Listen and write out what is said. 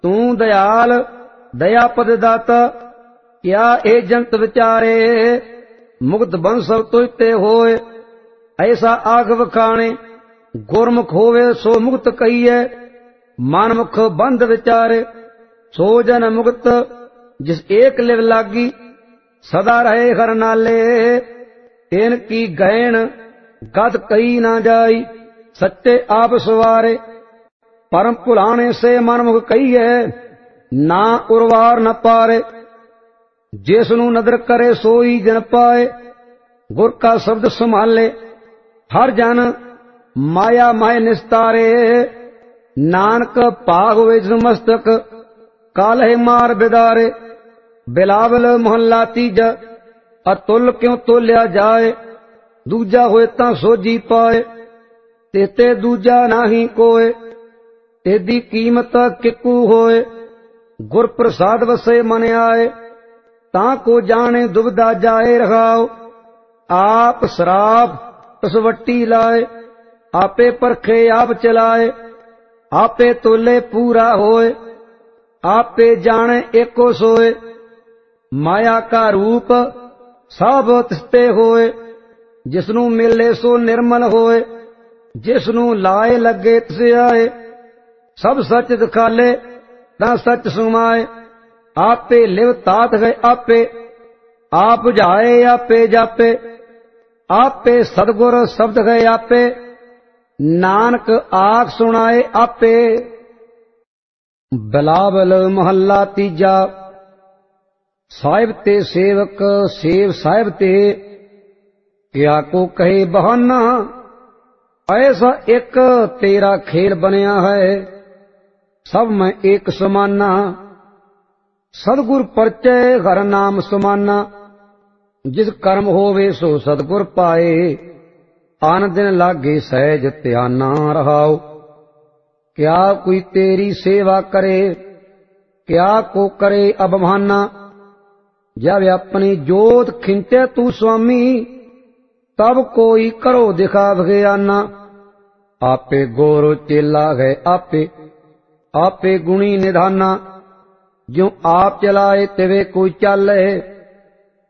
ਤੂੰ ਦਇਆਲ ਦਇਆ ਪਦ ਦਾਤਾ, ਕਿਆ ਇਹ ਜੰਤ ਵਿਚਾਰੇ। ਮੁਕਤ ਬੰਸਵ ਤੁਝ ਤੇ ਹੋਏ, ਐਸਾ ਆਖ ਵਖਾਣੇ। ਗੁਰਮੁਖ ਹੋਵੇ ਸੋ ਮੁਕਤ ਕਹੀਐ, ਮਨਮੁਖ ਬੰਧ ਵਿਚਾਰੇ। ਸੋ ਜਨ ਮੁਕਤ ਜਿਸ ਏਕ ਲਿਵ ਲਾਗੀ, ਸਦਾ ਰਹੇ ਹਰ ਨਾਲੇ। ਤੈਨ ਕੀ ਗਹਿਣ ਗਦ ਕਹੀ ਨਾ ਜਾਈ, ਸੱਚੇ ਆਪ ਸਵਾਰੇ। ਪਰਮ ਭੁਲਾਣੇ ਸੇ ਮਨਮੁਖ ਕਹੀਐ, ਨਾ ਉਰਵਾਰ ਨ ਪਾਰੇ। ਜਿਸ ਨੂੰ ਨਦਰ ਕਰੇ ਸੋਈ ਜਨ ਪਾਏ, ਗੁਰ ਕਾ ਸ਼ਬਦ ਸੰਭਾਲੇ। ਹਰ ਜਨ ਮਾਇਆ ਮਾਇ ਨਿਸਤਾਰੇ, ਨਾਨਕ ਭਾਗ ਹੋਵੇ ਜਿਸ ਮਸਤਕ, ਕਾਲਹਿ ਮਾਰ ਬਿਦਾਰੇ। ਬਿਲਾਵਲ ਮੁਹੱਲਾ ਤੀਜਾ, ਅਤੁਲ ਕਿਉ ਤੋਲਿਆ ਜਾਏ, ਦੂਜਾ ਹੋਏ ਤਾਂ ਸੋਝੀ ਪਾਏ। ਤੇਤੇ ਦੂਜਾ ਨਾਹੀ ਕੋਏ, ਤੇਦੀ ਕੀਮਤ ਕਿਕੂ ਹੋਏ। ਗੁਰ ਪ੍ਰਸਾਦ ਵਸੇ ਮਨ ਆਏ, ਤਾਂ ਕੋ ਜਾਣੇ ਦੁਬਿਧਾ ਜਾਏ ਰਹਾਓ। ਆਪ ਸਰਾਪ ਤਸਵੱਟੀ ਲਾਏ, ਆਪੇ ਪਰਖੇ ਆਪ ਚਲਾਏ। ਆਪੇ ਤੋਲੇ ਪੂਰਾ ਹੋਏ, ਆਪੇ ਜਾਣੇ ਏਕੋ ਸੋਏ। ਮਾਇਆ ਕਾ ਰੂਪ ਸਭ ਤਿਸਤੇ ਹੋਏ, ਜਿਸਨੂੰ ਮਿਲੇ ਸੋ ਨਿਰਮਲ ਹੋਏ। ਜਿਸਨੂੰ ਲਾਏ ਲੱਗੇ ਤਿਸ ਆਏ, ਸਭ ਸੱਚ ਦਿਖਾਲੇ ਤਾਂ ਸੱਚ ਸੁਮਾਏ। ਆਪੇ ਲਿਵ ਤਾਤ ਗਏ ਆਪੇ, ਆਪ ਬੁਝਾਏ ਆਪੇ ਜਾਪੇ। ਆਪੇ ਸਤਿਗੁਰ ਸ਼ਬਦ ਗਏ ਆਪੇ, ਨਾਨਕ ਆਖ ਸੁਣਾਏ ਆਪੇ। ਬਿਲਾਵਲ ਮਹੱਲਾ ਤੀਜਾ, ਸਾਹਿਬ ਤੇ ਸੇਵਕ ਸੇਵ ਸਾਹਿਬ ਤੇ, ਕਿਆ ਕੋ ਕਹੇ ਬਹਾਨਾ। ਐਸਾ ਇੱਕ ਤੇਰਾ ਖੇਲ ਬਣਿਆ ਹੈ, ਸਭ ਮੈਂ ਏਕ ਸਮਾਨਾ। ਸਤਿਗੁਰ ਪਰਚੈ ਹਰ ਨਾਮ ਸਮਾਨਾ, ਜਿਸ ਕਰਮ ਹੋਵੇ ਸੋ ਸਤਿਗੁਰ ਪਾਏ। ਆਨ ਦਿਨ ਲਾਗੇ ਸਹਿਜ ਧਿਆਨਾ ਰਹਾਓ। ਕਿਆ ਕੋਈ ਤੇਰੀ ਸੇਵਾ ਕਰੇ, ਕਿਆ ਕੋ ਕਰੇ ਅਬਮਾਨਾ। ਜਬ ਆਪਣੀ ਜੋਤ ਖਿੰਚੇ ਤੂੰ ਸੁਆਮੀ, ਤਬ ਕੋਈ ਕਰੋ ਦਿਖਾ ਬਖਿਆਨਾ। ਆਪੇ ਗੋਰ ਚੇਲਾ ਹੈ ਆਪੇ, ਆਪੇ ਗੁਣੀ ਨਿਧਾਨਾ। ਜਿਉ ਆਪ ਚਲਾਏ ਤਿਵੇਂ ਕੋਈ ਚਾਲੇ,